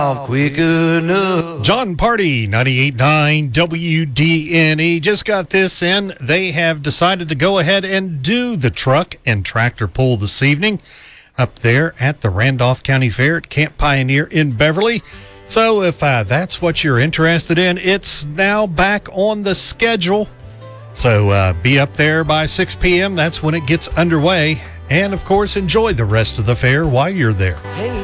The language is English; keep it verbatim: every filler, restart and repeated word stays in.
quick enough. John Party, ninety-eight point nine W D N E. Just got this in. They have decided to go ahead and do the truck and tractor pull this evening up there at the Randolph County Fair at Camp Pioneer in Beverly. So if uh, that's what you're interested in, it's now back on the schedule. So uh, be up there by six p.m. That's when it gets underway. And, of course, enjoy the rest of the fair while you're there. Hey,